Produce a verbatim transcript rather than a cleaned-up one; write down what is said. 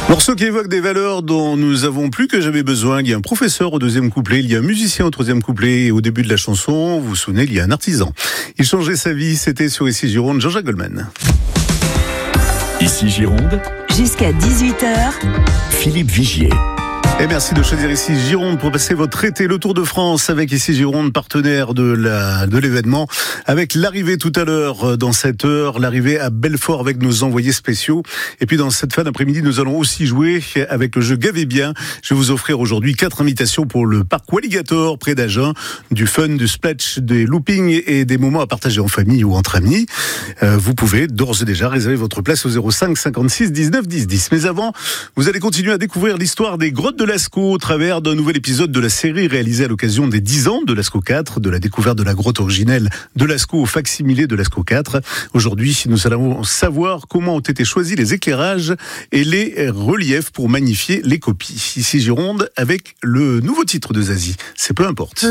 Morceau qui évoque des valeurs dont nous avons plus que jamais besoin. Il y a un professeur au deuxième couplet, il y a un musicien au troisième couplet et au début de la chanson, vous vous souvenez, il y a un artisan. Il changeait sa vie, c'était sur Ici Gironde, Jean-Jacques Goldman. Ici Gironde, jusqu'à dix-huit heures, Philippe Vigier. Et merci de choisir Ici Gironde pour passer votre été, le Tour de France avec Ici Gironde, partenaire de la de l'événement, avec l'arrivée tout à l'heure dans cette heure, l'arrivée à Belfort avec nos envoyés spéciaux. Et puis dans cette fin d'après-midi, nous allons aussi jouer avec le jeu Gavez bien. Je vais vous offrir aujourd'hui quatre invitations pour le parc Walligator près d'Agen, du fun, du splash, des loopings et des moments à partager en famille ou entre amis. Euh, vous pouvez d'ores et déjà réserver votre place au zéro cinq cinquante-six dix-neuf dix dix. Mais avant, vous allez continuer à découvrir l'histoire des grottes de Lascaux au travers d'un nouvel épisode de la série réalisée à l'occasion des dix ans de Lascaux quatre, de la découverte de la grotte originelle de Lascaux au facsimilé de Lascaux quatre. Aujourd'hui, nous allons savoir comment ont été choisis les éclairages et les reliefs pour magnifier les copies. Ici Gironde avec le nouveau titre de Zazie, c'est peu importe.